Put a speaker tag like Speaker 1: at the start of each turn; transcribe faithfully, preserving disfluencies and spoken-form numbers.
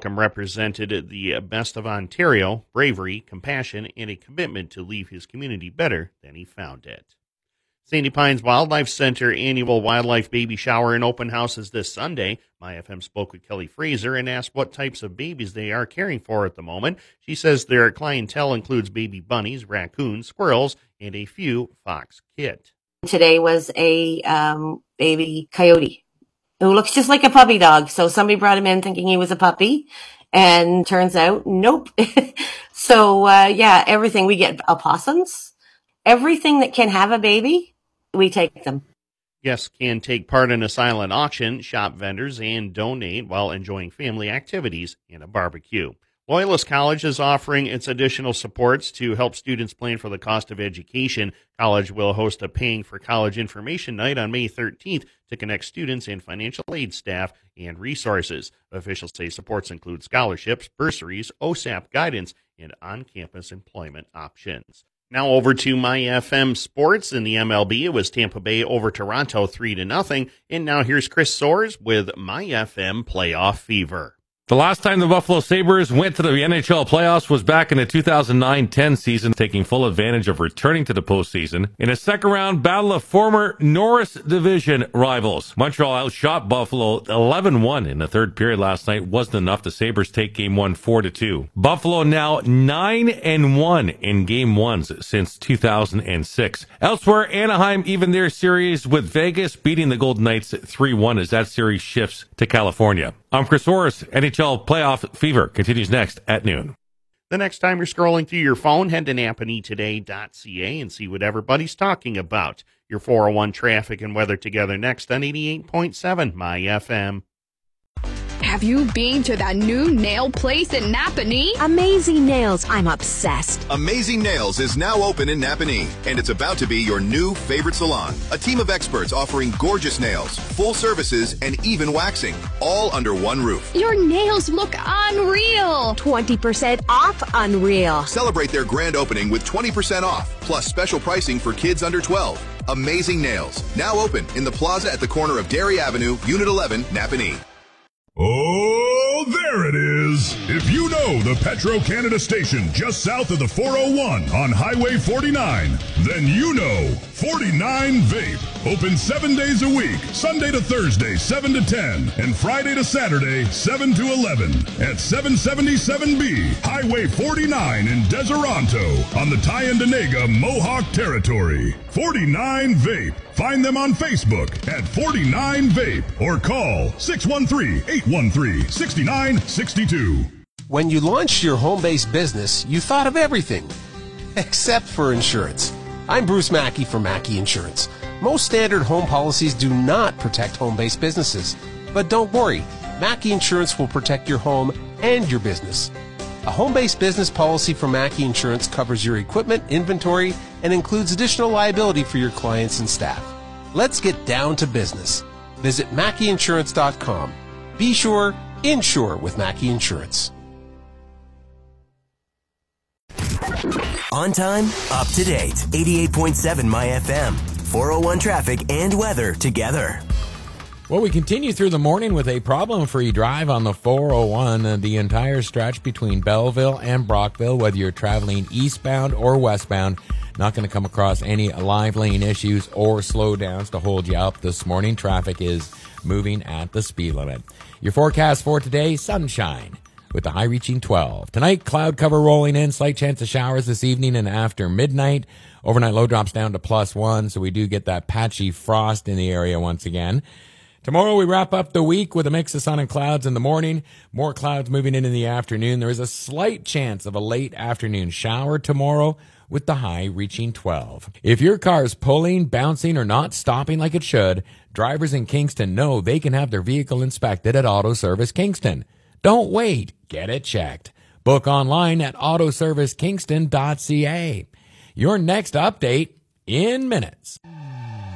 Speaker 1: Malcolm represented the best of Ontario, bravery, compassion, and a commitment to leave his community better than he found it. Sandy Pines Wildlife Center annual wildlife baby shower and open house is this Sunday. My F M spoke with Kelly Fraser and asked what types of babies they are caring for at the moment. She says their clientele includes baby bunnies, raccoons, squirrels, and a few fox kit.
Speaker 2: Today was a um, baby coyote who looks just like a puppy dog. So somebody brought him in thinking he was a puppy, and turns out, nope. so, uh, yeah, everything. We get opossums. Everything that can have a baby, we take them.
Speaker 1: Guests can take part in a silent auction, shop vendors, and donate while enjoying family activities and a barbecue. Loyalist College is offering its additional supports to help students plan for the cost of education. College will host a Paying for College Information Night on May thirteenth to connect students and financial aid staff and resources. Officials say supports include scholarships, bursaries, O S A P guidance, and on-campus employment options. Now over to My F M Sports. In the M L B, it was Tampa Bay over Toronto three to nothing. And now here's Chris Soares with My F M Playoff Fever.
Speaker 3: The last time the Buffalo Sabres went to the N H L playoffs was back in the two thousand nine ten season, taking full advantage of returning to the postseason in a second-round battle of former Norris Division rivals. Montreal outshot Buffalo eleven one in the third period last night. Wasn't enough. The Sabres take game one four to two. Buffalo now nine and one in game ones since two thousand six. Elsewhere, Anaheim evened their series with Vegas, beating the Golden Knights three one as that series shifts to California. I'm Chris Soares. N H L Playoff Fever continues next at noon.
Speaker 1: The next time you're scrolling through your phone, head to napanee today dot c a and see what everybody's talking about. Your four oh one traffic and weather together next on eighty-eight point seven My F M.
Speaker 4: Have you been to that new nail place in Napanee?
Speaker 5: Amazing Nails. I'm obsessed.
Speaker 6: Amazing Nails is now open in Napanee, and it's about to be your new favorite salon. A team of experts offering gorgeous nails, full services, and even waxing, all under one roof.
Speaker 4: Your nails look unreal.
Speaker 5: twenty percent off Unreal.
Speaker 6: Celebrate their grand opening with twenty percent off, plus special pricing for kids under twelve. Amazing Nails, now open in the plaza at the corner of Dairy Avenue, Unit eleven, Napanee.
Speaker 7: Oh, there it is. If you know the Petro-Canada station just south of the four oh one on Highway forty-nine, then you know forty-nine Vape. Open seven days a week, Sunday to Thursday, seven to ten, and Friday to Saturday, seven to eleven, at seven seventy-seven B, Highway forty-nine in Deseronto, on the Tyendinaga Mohawk Territory. forty-nine Vape. Find them on Facebook at forty-nine Vape or call six one three, eight one three, six nine six two.
Speaker 8: When you launched your home-based business, you thought of everything except for insurance. I'm Bruce Mackey from Mackey Insurance. Most standard home policies do not protect home-based businesses. But don't worry, Mackey Insurance will protect your home and your business. A home-based business policy from Mackey Insurance covers your equipment, inventory, and includes additional liability for your clients and staff. Let's get down to business. Visit Mackey Insurance dot com. Be sure, insure with Mackey Insurance.
Speaker 9: On time, up to date. eighty-eight point seven My F M. four oh one traffic and weather together.
Speaker 10: Well, we continue through the morning with a problem-free drive on the four oh one, uh, the entire stretch between Belleville and Brockville, whether you're traveling eastbound or westbound. Not going to come across any live lane issues or slowdowns to hold you up this morning. Traffic is moving at the speed limit. Your forecast for today, sunshine with the high reaching twelve. Tonight, cloud cover rolling in, slight chance of showers this evening and after midnight. Overnight low drops down to plus one, so we do get that patchy frost in the area once again. Tomorrow we wrap up the week with a mix of sun and clouds in the morning. More clouds moving in in the afternoon. There is a slight chance of a late afternoon shower tomorrow with the high reaching twelve. If your car is pulling, bouncing, or not stopping like it should, drivers in Kingston know they can have their vehicle inspected at Auto Service Kingston. Don't wait. Get it checked. Book online at auto service kingston dot c a. Your next update in minutes.